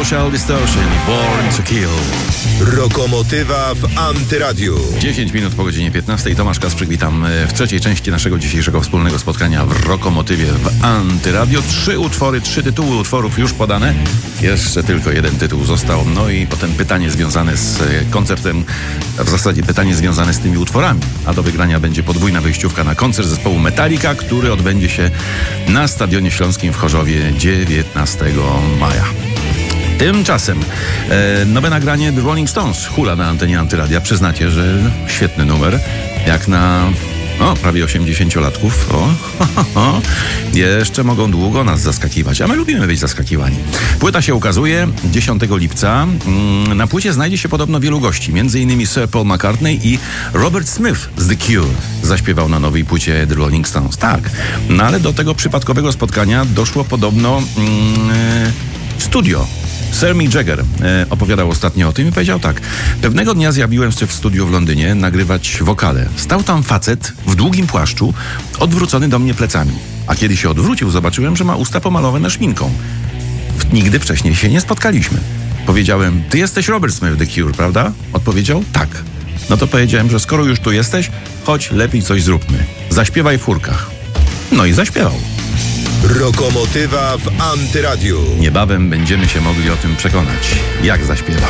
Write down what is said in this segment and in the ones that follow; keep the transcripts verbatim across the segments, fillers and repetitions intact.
Social Distortion i Born to Kill. Rokomotywa w Antyradiu. dziesięć minut po godzinie piętnastej. Tomasz Kasprzyk, witam w trzeciej części naszego dzisiejszego wspólnego spotkania w Rokomotywie w Antyradio. Trzy utwory, trzy tytuły utworów już podane. Jeszcze tylko jeden tytuł został. No i potem pytanie związane z koncertem, w zasadzie pytanie związane z tymi utworami. A do wygrania będzie podwójna wyjściówka na koncert zespołu Metallica, który odbędzie się na Stadionie Śląskim w Chorzowie dziewiętnastego maja. Tymczasem e, nowe nagranie The Rolling Stones hula na antenie Antyradia. Przyznacie, że świetny numer, jak na o, prawie osiemdziesięciolatków. O, ho, ho, ho. Jeszcze mogą długo nas zaskakiwać, a my lubimy być zaskakiwani. Płyta się ukazuje dziesiątego lipca. Na płycie znajdzie się podobno wielu gości, między innymi Sir Paul McCartney i Robert Smith z The Cure zaśpiewał na nowej płycie The Rolling Stones. Tak, no ale do tego przypadkowego spotkania doszło podobno mm, studio. Sir Mick Jagger e, opowiadał ostatnio o tym i powiedział tak. Pewnego dnia zjawiłem się w studiu w Londynie nagrywać wokale. Stał tam facet w długim płaszczu, odwrócony do mnie plecami. A kiedy się odwrócił, zobaczyłem, że ma usta pomalowane szminką. Nigdy wcześniej się nie spotkaliśmy. Powiedziałem, ty jesteś Robert Smith The Cure, prawda? Odpowiedział, tak. No to powiedziałem, że skoro już tu jesteś, chodź, lepiej coś zróbmy. Zaśpiewaj w furkach. No i zaśpiewał. Rokomotywa w Antyradiu. Niebawem będziemy się mogli o tym przekonać, jak zaśpiewał.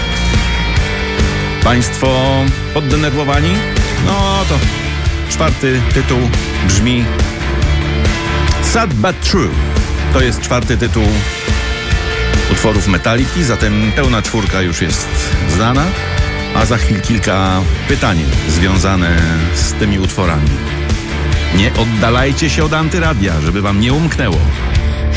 Państwo poddenerwowani? No to czwarty tytuł brzmi Sad But True. To jest czwarty tytuł utworów Metalliki, zatem pełna czwórka już jest znana, a za chwil kilka pytań związane z tymi utworami. Nie oddalajcie się od Antyradia, żeby wam nie umknęło.